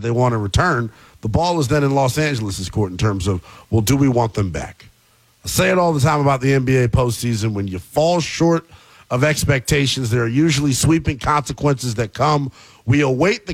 they want to return, the ball is then in Los Angeles' court in terms of, well, do we want them back? I say it all the time about the NBA postseason. When you fall short of expectations, there are usually sweeping consequences that come. We await the